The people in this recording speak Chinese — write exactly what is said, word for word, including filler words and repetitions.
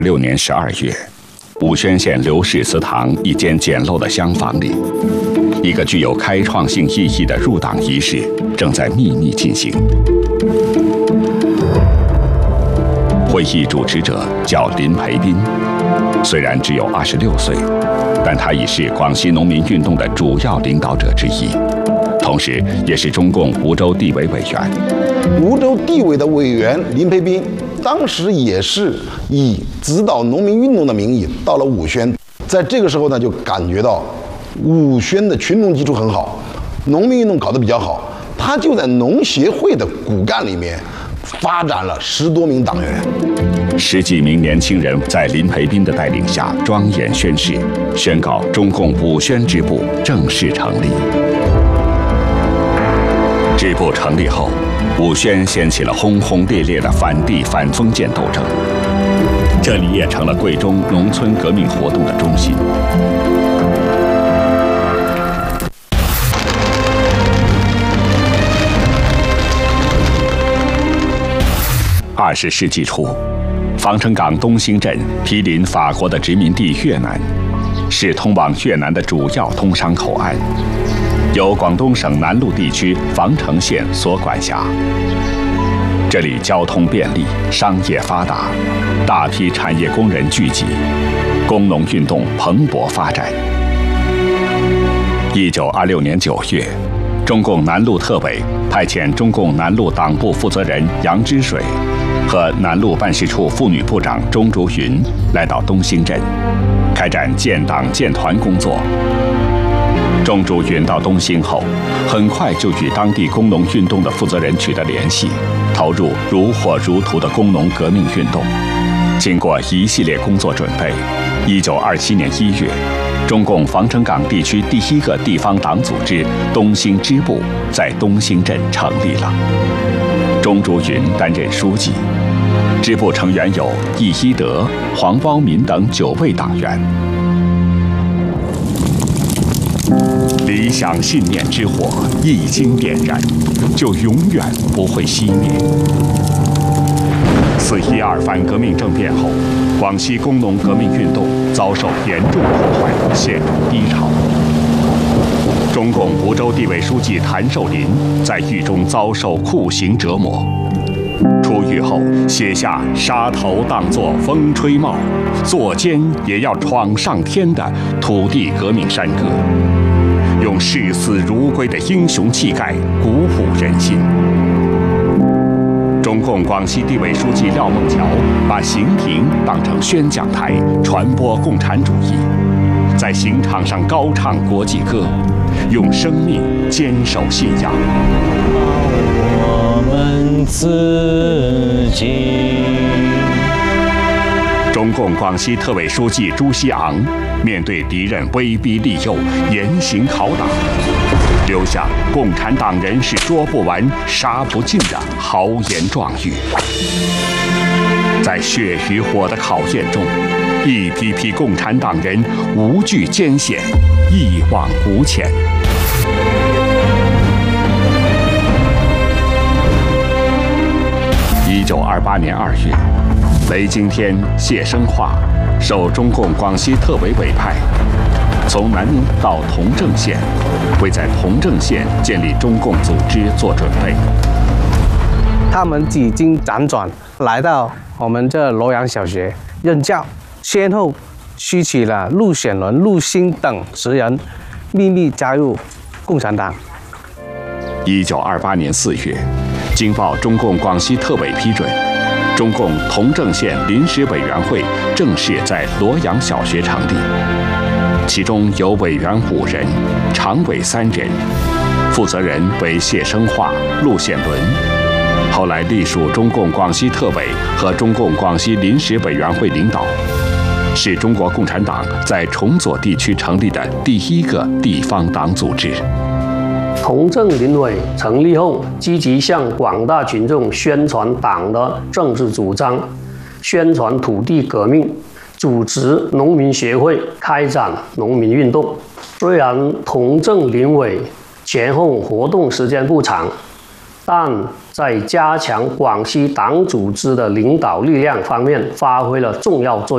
六年十二月，武宣县刘氏祠堂一间简陋的厢房里，一个具有开创性意义的入党仪式正在秘密进行。会议主持者叫林培斌，虽然只有二十六岁，但他已是广西农民运动的主要领导者之一，同时也是中共梧州地委委员。 梧州地委的委员林培斌，当时也是以指导农民运动的名义到了武宣，在这个时候呢，就感觉到武宣的群众基础很好，农民运动搞得比较好，他就在农协会的骨干里面发展了十多名党员。 十几名年轻人在林培斌的带领下庄严宣誓，宣告中共武宣支部正式成立。支部成立后，武宣掀起了轰轰烈烈的反帝反封建斗争，这里也成了贵中农村革命活动的中心。二十世纪初，防城港东兴镇毗邻法国的殖民地越南，是通往越南的主要通商口岸，由广东省南路地区防城县所管辖。这里交通便利，商业发达，大批产业工人聚集，工农运动蓬勃发展。一九二六年九月，中共南路特委派遣中共南路党部负责人杨之水和南路办事处妇女部长钟竹云来到东兴镇，开展建党建团工作。钟竹云到东兴后，很快就与当地工农运动的负责人取得联系，投入如火如荼的工农革命运动。经过一系列工作准备，一九二七年一月，中共防城港地区第一个地方党组织东兴支部在东兴镇成立了。钟竹云担任书记，支部成员有易一德、黄包民等九位党员。理想信念之火一经点燃，就永远不会熄灭。四一二反革命政变后，广西工农革命运动遭受严重破坏，陷入低潮。中共梧州地委书记谭寿林在狱中遭受酷刑折磨，出狱后写下“杀头当作风吹帽，坐监也要闯上天”的土地革命山歌，用视死如归的英雄气概鼓舞人心。中共广西地委书记廖孟桥把刑庭当成宣讲台，传播共产主义，在刑场上高唱国际歌，用生命坚守信仰。 我们自己。 中共广西特委书记朱锡昂面对敌人威逼利诱，严刑拷打，留下“共产党人是捉不完、杀不尽”的豪言壮语。在血与火的考验中，一批批共产党人无惧艰险，一往无前。一九二八年二月，雷惊天、谢生化受中共广西特委委派，从南宁到同正县，为在同正县建立中共组织做准备。 他们几经辗转，来到我们这罗阳小学任教，先后吸取了陆显伦、陆星等十人，秘密加入共产党。 一九二八年四月，经报中共广西特委批准，中共同正县临时委员会正式在罗阳小学成立，其中有委员五人，常委三人，负责人为谢生化、陆显伦，后来隶属中共广西特委和中共广西临时委员会领导，是中国共产党在崇左地区成立的第一个地方党组织。 同正临委成立后，积极向广大群众宣传党的政治主张，宣传土地革命，组织农民协会，开展农民运动。虽然同正临委前后活动时间不长，但在加强广西党组织的领导力量方面发挥了重要作用。